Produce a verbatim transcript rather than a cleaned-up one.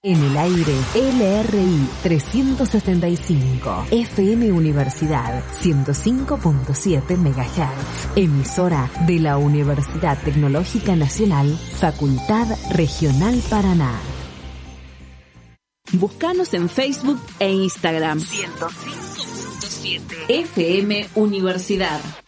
En el aire, L R I trescientos sesenta y cinco, F M Universidad ciento cinco punto siete megahertz, emisora de la Universidad Tecnológica Nacional, Facultad Regional Paraná. Búscanos en Facebook e Instagram. ciento cinco punto siete F M Universidad.